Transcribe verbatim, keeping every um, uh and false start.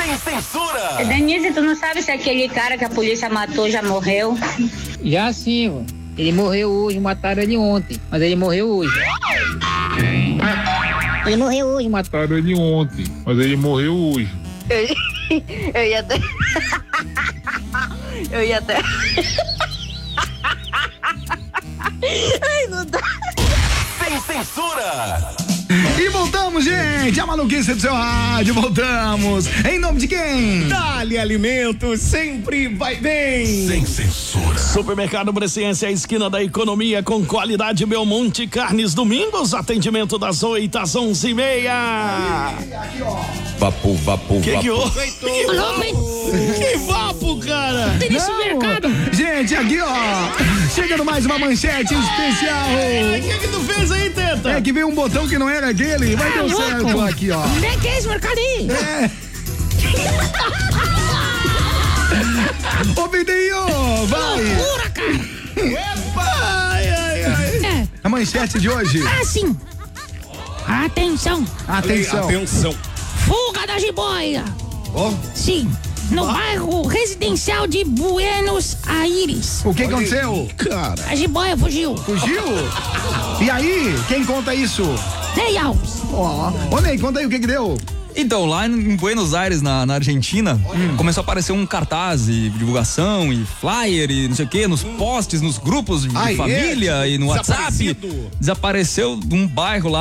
Sem censura. Denise, tu não sabe se aquele cara que a polícia matou já morreu? Já sim, vô. Ele morreu hoje, mataram ele ontem, mas ele morreu hoje. Ele morreu hoje, mataram ele ontem, mas ele morreu hoje. Eu, eu ia até... Eu ia até... Ai, não dá. Sem censura. E voltamos, gente, a maluquice do seu rádio, voltamos. Em nome de quem? Dali Alimentos, sempre vai bem. Sem censura. Supermercado Bresciense, a esquina da economia, com qualidade Belmonte Carnes. Domingos, atendimento das oito às onze e meia. Aqui, ó. Vapo, vapo, Que que houve? vapo. Que vapo? Que vapo, cara? Não, gente, aqui, ó. Chegando mais uma manchete especial. O que que tu fez aí, Teta? É que veio um botão que não era aquele, mas deu certo aqui, ó. Onde é que é esse mercadinho? É. Ô, Vidinho, vai. Loucura, cara. Ai, ai, ai. É, A manchete de hoje. assim. Atenção. Atenção. Atenção. Fuga da jiboia. Ó, Sim. No bairro residencial de Buenos Aires. o que aconteceu? Cara. A jiboia fugiu. Fugiu? E aí, quem conta isso? Ney Alves. Ó, ô Ney, conta aí o que que deu. Então, lá em Buenos Aires, na, na Argentina, hum. começou a aparecer um cartaz de divulgação e flyer e não sei o que, nos posts, nos grupos de Ai, família é, e no WhatsApp. desaparecido. Desapareceu de um bairro lá